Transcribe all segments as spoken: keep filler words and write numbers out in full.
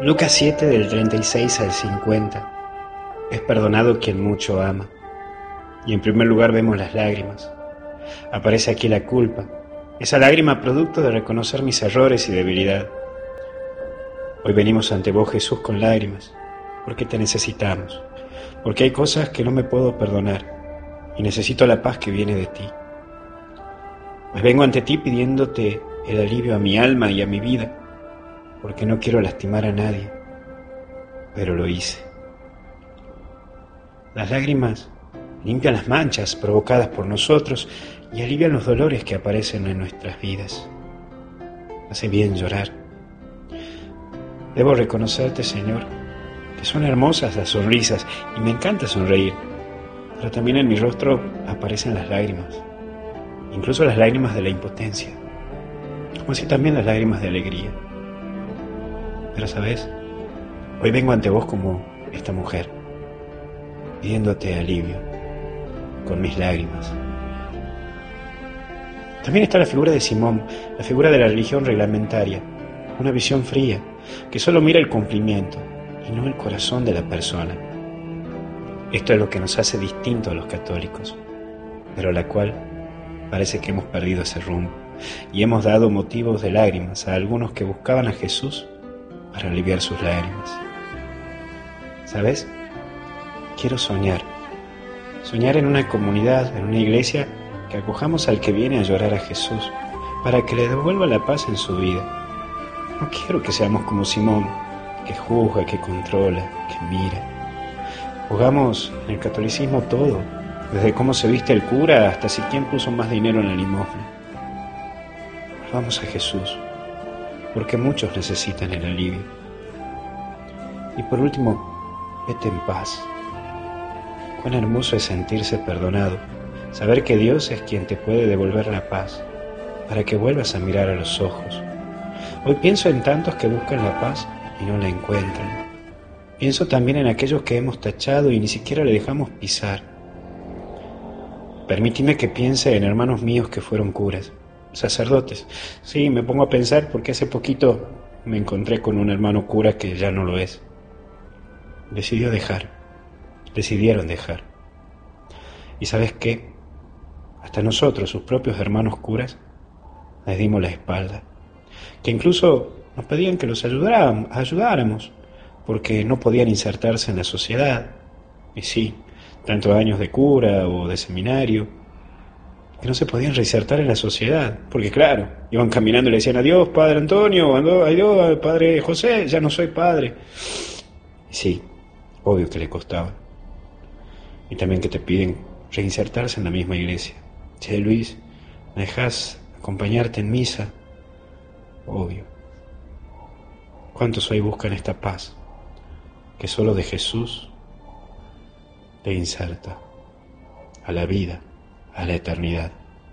Lucas siete del treinta y seis al cincuenta. Es perdonado quien mucho ama. Y en primer lugar vemos las lágrimas. Aparece aquí la culpa, esa lágrima producto de reconocer mis errores y debilidad. Hoy venimos ante vos, Jesús, con lágrimas, porque te necesitamos, porque hay cosas que no me puedo perdonar y necesito la paz que viene de ti. Pues vengo ante ti pidiéndote el alivio a mi alma y a mi vida, porque no quiero lastimar a nadie, pero lo hice. Las lágrimas limpian las manchas provocadas por nosotros y alivian los dolores que aparecen en nuestras vidas. Hace bien llorar. Debo reconocerte, Señor, que son hermosas las sonrisas y me encanta sonreír, pero también en mi rostro aparecen las lágrimas, incluso las lágrimas de la impotencia, como así también las lágrimas de alegría. Pero sabes, hoy vengo ante vos como esta mujer, pidiéndote alivio con mis lágrimas. También está la figura de Simón, la figura de la religión reglamentaria, una visión fría que solo mira el cumplimiento y no el corazón de la persona. Esto es lo que nos hace distintos a los católicos, pero la cual parece que hemos perdido ese rumbo y hemos dado motivos de lágrimas a algunos que buscaban a Jesús para aliviar sus lágrimas. ¿Sabes? Quiero soñar, soñar en una comunidad, en una iglesia, que acojamos al que viene a llorar a Jesús, para que le devuelva la paz en su vida. No quiero que seamos como Simón, que juzga, que controla, que mira. Juzgamos en el catolicismo todo, desde cómo se viste el cura hasta si quién puso más dinero en la limosna. Vamos a Jesús, porque muchos necesitan el alivio. Y por último, vete en paz. Cuán hermoso es sentirse perdonado, saber que Dios es quien te puede devolver la paz, para que vuelvas a mirar a los ojos. Hoy pienso en tantos que buscan la paz y no la encuentran. Pienso también en aquellos que hemos tachado y ni siquiera le dejamos pisar. Permíteme que piense en hermanos míos que fueron curas, sacerdotes. Sí, me pongo a pensar porque hace poquito me encontré con un hermano cura que ya no lo es. Decidió dejar, decidieron dejar. ¿Y sabes qué? Hasta nosotros, sus propios hermanos curas, les dimos la espalda. Que incluso nos pedían que los ayudáramos, ayudáramos, porque no podían insertarse en la sociedad. Y sí, tantos años de cura o de seminario, que no se podían reinsertar en la sociedad, porque claro, iban caminando y le decían adiós, padre Antonio, adiós, padre José, ya no soy padre. Y sí, obvio que le costaba. Y también que te piden reinsertarse en la misma iglesia. Che, Luis, ¿me dejas acompañarte en misa? Obvio. ¿Cuántos hoy buscan esta paz que solo de Jesús te inserta a la vida, a la eternidad?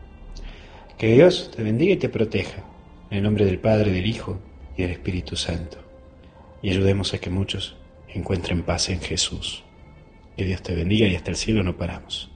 Que Dios te bendiga y te proteja, en el nombre del Padre, del Hijo y del Espíritu Santo. Y ayudemos a que muchos encuentren paz en Jesús. Que Dios te bendiga y hasta el cielo no paramos.